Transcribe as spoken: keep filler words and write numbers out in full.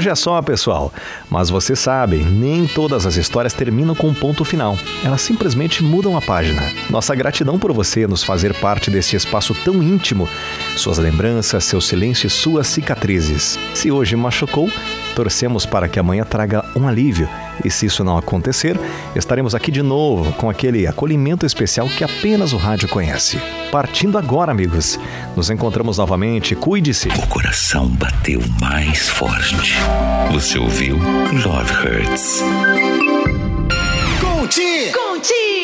hoje é só, pessoal. Mas vocês sabem, nem todas as histórias terminam com um ponto final. Elas simplesmente mudam a página. Nossa gratidão por você nos fazer parte deste espaço tão íntimo. Suas lembranças, seu silêncio e suas cicatrizes. Se hoje machucou, torcemos para que amanhã traga um alívio. E se isso não acontecer, estaremos aqui de novo com aquele acolhimento especial que apenas o rádio conhece. Partindo agora, amigos. Nos encontramos novamente. Cuide-se. O coração bateu mais forte. Você ouviu Love Hurts. Conte! Conte!